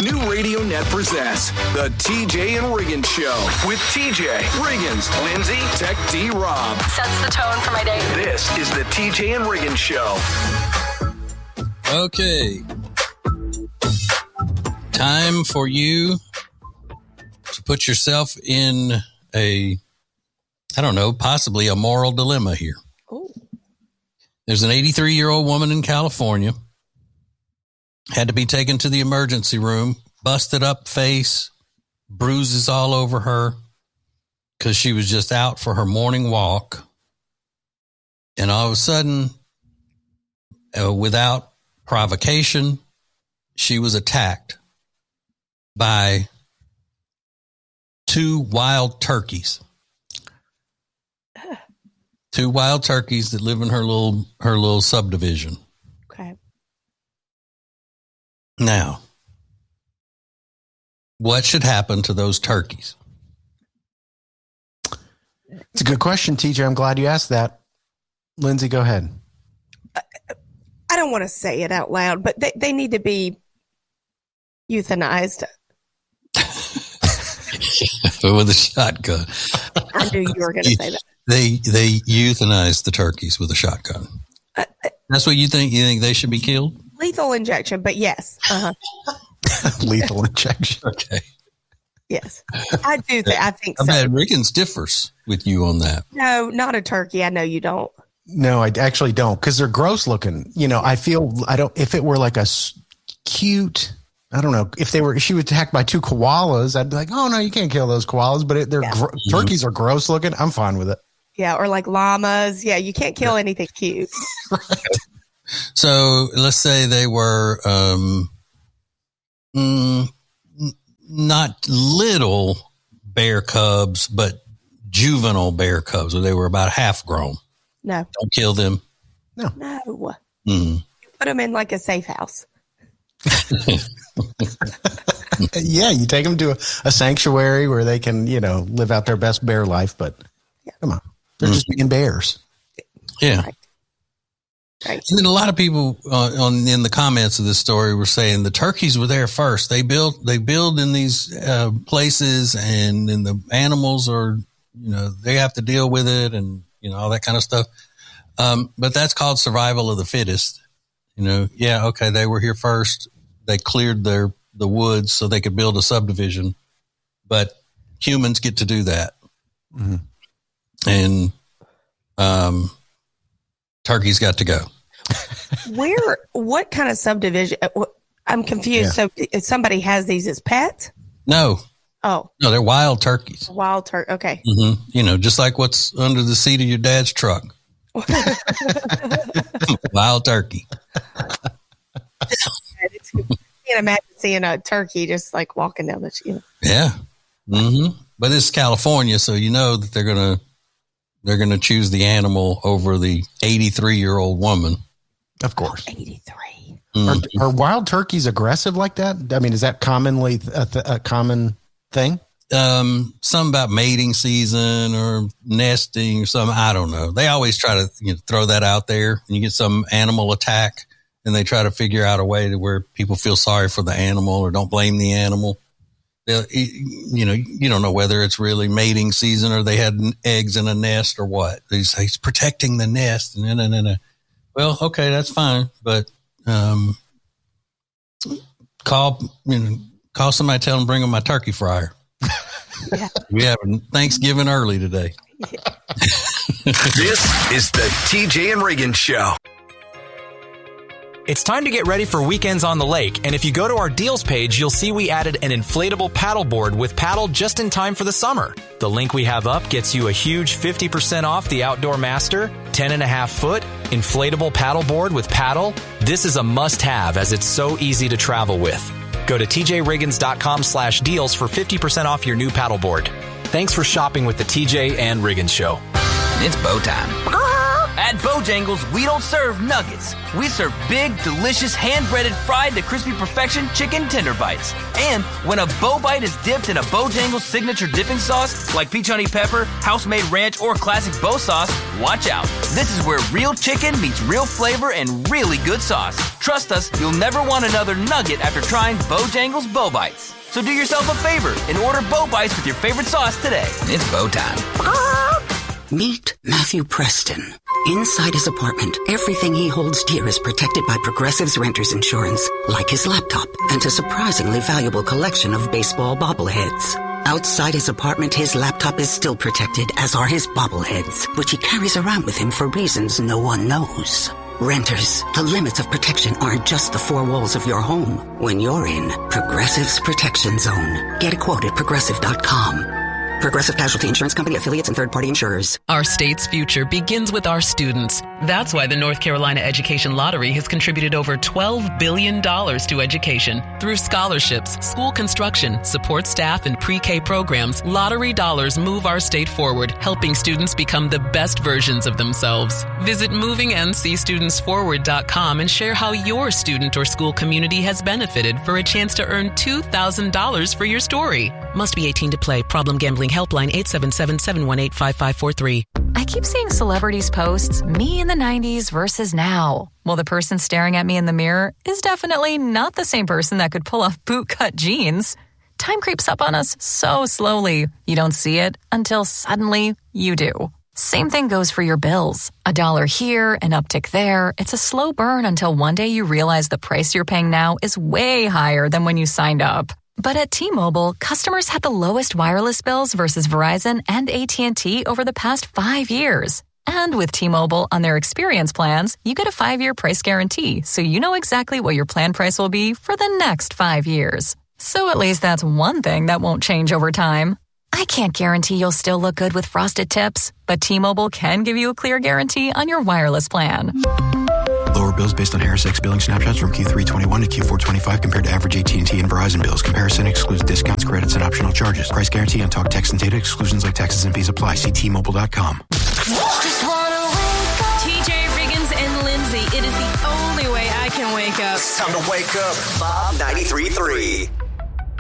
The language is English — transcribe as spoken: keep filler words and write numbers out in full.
New Radio Net presents the T J and Riggins Show with T J, Riggins, Lindsay, Tech D Rob. Sets the tone for my day. This is the T J and Riggins Show. Okay. Time for you to put yourself in a, I don't know, possibly a moral dilemma here. Ooh. There's an eighty-three-year-old woman in California, had to be taken to the emergency room, busted up face, bruises all over her because she was just out for her morning walk. And all of a sudden, uh, without provocation, she was attacked by two wild turkeys. Two wild turkeys that live in her little her little subdivision. Okay. Now, what should happen to those turkeys? It's a good question, T J. I'm glad you asked that. Lindsay, go ahead. I don't want to say it out loud, but they, they need to be euthanized. With a shotgun. I knew you were going to say that. They they euthanize the turkeys with a shotgun. Uh, That's what you think? You think they should be killed? Lethal injection, but yes. Uh-huh. Lethal injection. Okay. Yes. I do think, I think I so. bet Riggins differs with you on that. No, not a turkey. I know you don't. No, I actually don't, because they're gross looking. You know, I feel, I don't, if it were like a s- cute, I don't know, if they were, if she was attacked by two koalas, I'd be like, oh no, you can't kill those koalas, but it, they're, Yeah. gr- turkeys are gross looking. I'm fine with it. Yeah, or like llamas. Yeah, you can't kill anything cute. Right. So let's say they were um, mm, not little bear cubs, but juvenile bear cubs, or they were about half grown. No. Don't kill them. No. Mm. Put them in like a safe house. Yeah, you take them to a, a sanctuary where they can, you know, live out their best bear life, but yeah. Come on. They're mm. just being bears. Yeah. Right. Right. And then a lot of people uh, on in the comments of this story were saying the turkeys were there first. They built, they build in these uh, places, and then the animals are, you know, they have to deal with it, and you know all that kind of stuff. Um, but that's called survival of the fittest. You know, yeah, okay, they were here first. They cleared their the woods so they could build a subdivision, but humans get to do that, mm-hmm. and um. Turkeys got to go. Where, what kind of subdivision? I'm confused. Yeah. So if somebody has these as pets? No. Oh. No, they're wild turkeys. Wild turkey. Okay. Mm-hmm. You know, just like what's under the seat of your dad's truck. Wild turkey. I can't imagine seeing a turkey just like walking down the street. Yeah. Mm-hmm. But it's California, so you know that they're going to They're going to choose the animal over the eighty-three-year-old woman. Of course. eighty-three. Mm-hmm. Are, are wild turkeys aggressive like that? I mean, is that commonly a, th- a common thing? Um, some about mating season or nesting or something. I don't know. They always try to you know, throw that out there, and you get some animal attack, and they try to figure out a way to where people feel sorry for the animal or don't blame the animal. They'll, you know, you don't know whether it's really mating season or they had eggs in a nest or what. They say he's protecting the nest. And then, and then, well, okay, that's fine. But, um, call, you know, call somebody, tell them, bring them my turkey fryer. Yeah. We have Thanksgiving early today. Yeah. This is the T J and Riggins Show. It's time to get ready for weekends on the lake, and if you go to our deals page, you'll see we added an inflatable paddleboard with paddle just in time for the summer. The link we have up gets you a huge fifty percent off the Outdoor Master, ten and a half foot, inflatable paddleboard with paddle. This is a must-have as it's so easy to travel with. Go to tjriggins.com slash deals for fifty percent off your new paddleboard. Thanks for shopping with the T J and Riggins Show. It's bow time. At Bojangles, we don't serve nuggets. We serve big, delicious, hand-breaded, fried to crispy perfection chicken tender bites. And when a Bo Bite is dipped in a Bojangles signature dipping sauce, like peach honey pepper, house-made ranch, or classic Bo sauce, watch out. This is where real chicken meets real flavor and really good sauce. Trust us, you'll never want another nugget after trying Bojangles Bo Bites. So do yourself a favor and order Bo Bites with your favorite sauce today. It's Bo time. Meet Matthew Preston. Inside his apartment, everything he holds dear is protected by Progressive's Renter's Insurance, like his laptop and a surprisingly valuable collection of baseball bobbleheads. Outside his apartment, his laptop is still protected, as are his bobbleheads, which he carries around with him for reasons no one knows. Renters, the limits of protection aren't just the four walls of your home. When you're in Progressive's Protection Zone, get a quote at progressive dot com. Progressive Casualty Insurance Company, affiliates, and third-party insurers. Our state's future begins with our students. That's why the North Carolina Education Lottery has contributed over twelve billion dollars to education. Through scholarships, school construction, support staff, and pre-K programs, lottery dollars move our state forward, helping students become the best versions of themselves. Visit moving n c students forward dot com and share how your student or school community has benefited for a chance to earn two thousand dollars for your story. Must be eighteen to play. Problem gambling helpline eight seven seven, seven one eight, five five four three. I keep seeing celebrities post me in the nineties versus now. Well, the person staring at me in the mirror is definitely not the same person that could pull off bootcut jeans. Time creeps up on us so slowly. You don't see it until suddenly you do. Same thing goes for your bills. A dollar here, an uptick there. It's a slow burn until one day you realize the price you're paying now is way higher than when you signed up. But at T-Mobile, customers had the lowest wireless bills versus Verizon and A T and T over the past five years. And with T-Mobile on their experience plans, you get a five-year price guarantee, so you know exactly what your plan price will be for the next five years. So at least that's one thing that won't change over time. I can't guarantee you'll still look good with frosted tips, but T-Mobile can give you a clear guarantee on your wireless plan. Lower bills based on Harris X billing snapshots from Q three twenty-one to Q four twenty-five compared to average A T and T and Verizon bills. Comparison excludes discounts, credits, and optional charges. Price guarantee on talk, text, and data exclusions like taxes and fees apply. See T Mobile dot com. Just wanna wake up. T J Riggins and Lindsay. It is the only way I can wake up. It's time to wake up. Bob ninety-three point three.